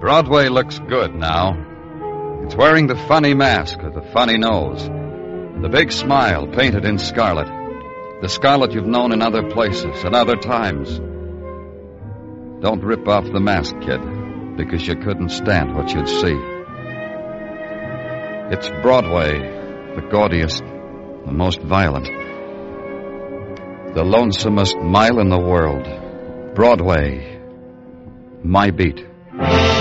Broadway looks good now. It's wearing the funny mask with the funny nose, the big smile painted in scarlet, the scarlet you've known in other places and other times. Don't rip off the mask, kid, because you couldn't stand what you'd see. It's Broadway, the gaudiest, the most violent, the lonesomest mile in the world. Broadway, my beat.